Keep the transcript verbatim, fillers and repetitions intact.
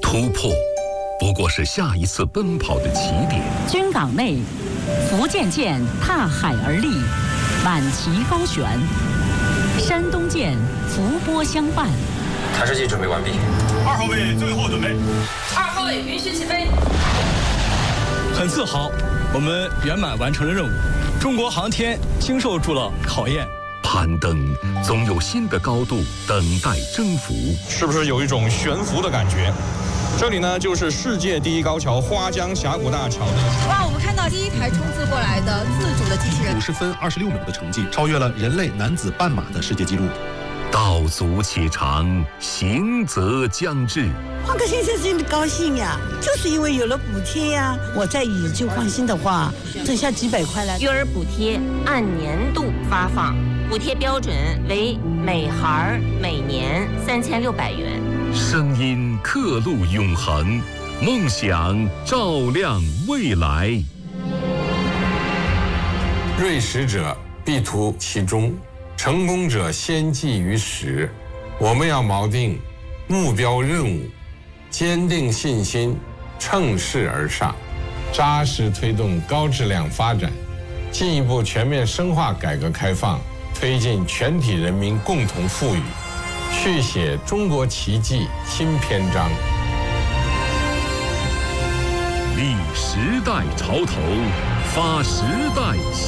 突破不过是下一次奔跑的起点。 军港内，福建舰踏海而立，满旗高悬；山东舰伏波相伴。 探视器准备完毕。 二号位最后准备。 二号位允许起飞。 很自豪，我们圆满完成了任务。中国航天经受住了考验。 攀登总有新的高度等待征服， 是不是有一种悬浮的感觉？这里呢，就是世界第一高桥花江峡谷大桥的。 哇，我们看到第一台冲刺过来的自主的机器人， 五十分二十六秒的成绩，超越了人类男子半马的世界纪录。 道阻且长，行则将至。 换个先生真的高兴呀，就是因为有了补贴呀。我在以就放心的话，挣下几百块来。 育儿补贴按年度发放，补贴标准为每孩每年三千六百元。 声音刻录永恒，梦想照亮未来。 锐实者必图其中，成功者先记于始。我们要锚定目标任务，坚定信心，乘势而上，扎实推动高质量发展，进一步全面深化改革开放，推进全体人民共同富裕，续写中国奇迹新篇章。 立时代潮头，发时代